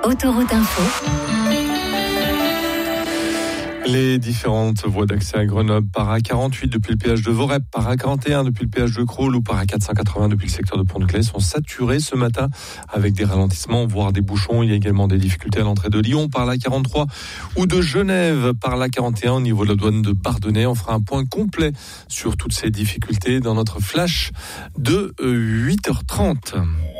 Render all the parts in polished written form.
Autoroute Info. Les différentes voies d'accès à Grenoble, par A48 depuis le péage de Vorep, par A41 depuis le péage de Crolles ou par A480 depuis le secteur de Pont-de-Claix sont saturés ce matin avec des ralentissements, voire des bouchons. Il y a également des difficultés à l'entrée de Lyon par l'A43 ou de Genève par l'A41 au niveau de la douane de Bardonnay. On fera un point complet sur toutes ces difficultés dans notre flash de 8h30.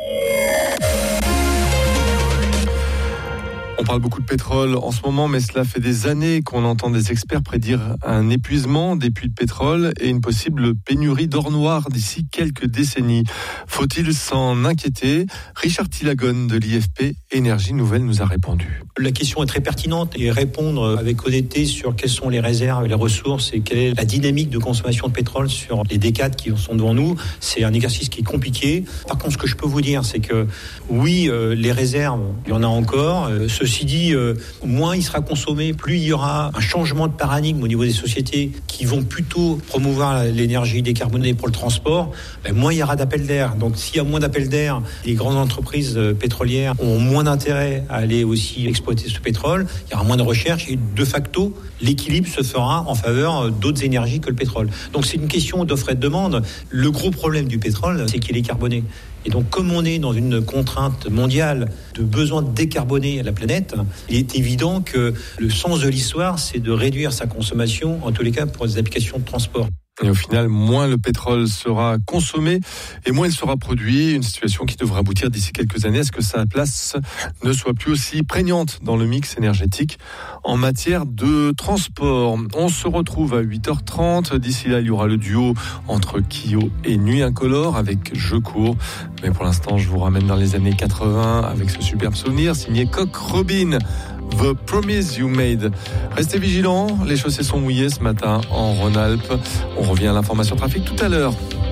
On parle beaucoup de pétrole en ce moment, mais cela fait des années qu'on entend des experts prédire un épuisement des puits de pétrole et une possible pénurie d'or noir d'ici quelques décennies. Faut-il s'en inquiéter ? Richard Tilagone de l'IFP Énergie Nouvelle nous a répondu. La question est très pertinente et répondre avec honnêteté sur quelles sont les réserves et les ressources et quelle est la dynamique de consommation de pétrole sur les décades qui sont devant nous, c'est un exercice qui est compliqué. Par contre, ce que je peux vous dire, c'est que oui, les réserves, il y en a encore. Ceci dit, moins il sera consommé, plus il y aura un changement de paradigme au niveau des sociétés qui vont plutôt promouvoir l'énergie décarbonée pour le transport, moins il y aura d'appels d'air. Donc s'il y a moins d'appels d'air, les grandes entreprises pétrolières ont moins d'intérêt à aller aussi exploiter ce pétrole, il y aura moins de recherche et de facto, l'équilibre se fera en faveur d'autres énergies que le pétrole. Donc c'est une question d'offre et de demande. Le gros problème du pétrole, c'est qu'il est carboné. Et donc, comme on est dans une contrainte mondiale de besoin de décarboner la planète, il est évident que le sens de l'histoire, c'est de réduire sa consommation, en tous les cas pour des applications de transport. Et au final, moins le pétrole sera consommé et moins il sera produit. Une situation qui devrait aboutir d'ici quelques années à ce que sa place ne soit plus aussi prégnante dans le mix énergétique en matière de transport. On se retrouve à 8h30. D'ici là, il y aura le duo entre Kyo et Nuit Incolore avec Je cours. Mais pour l'instant, je vous ramène dans les années 80 avec ce superbe souvenir signé Cock Robin. The Promise You Made. Restez vigilants, les chaussées sont mouillées ce matin en Rhône-Alpes. On revient à l'information trafic tout à l'heure.